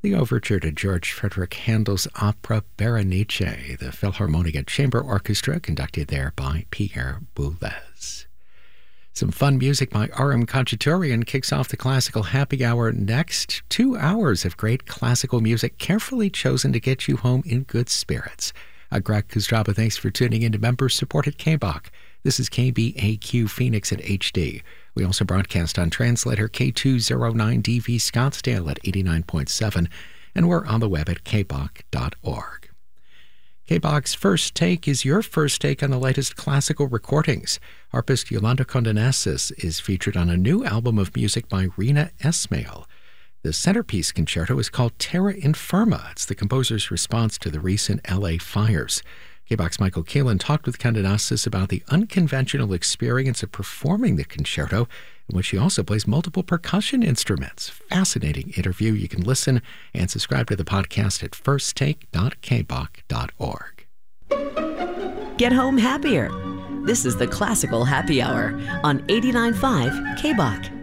the overture to George Frederick Handel's opera Berenice, the Philharmonia Chamber Orchestra, conducted there by Pierre Boulez. Some fun music by R.M. Khachaturian kicks off the Classical Happy Hour next. 2 hours of great classical music carefully chosen to get you home in good spirits. Greg Kustraba, thanks for tuning in to member-supported KBOK. This is KBAQ Phoenix at HD. We also broadcast on translator K209DV Scottsdale at 89.7, and we're on the web at kbok.org. KBOK's First Take is your first take on the latest classical recordings. Harpist Yolanda Condonesis is featured on a new album of music by Rina Esmail. The centerpiece concerto is called Terra Infirma. It's the composer's response to the recent LA fires. KBOK's Michael Kaelin talked with Condonesis about the unconventional experience of performing the concerto, in which she also plays multiple percussion instruments. Fascinating interview. You can listen and subscribe to the podcast at firsttake.kbok.org. Get home happier. This is the Classical Happy Hour on 89.5 KBOK.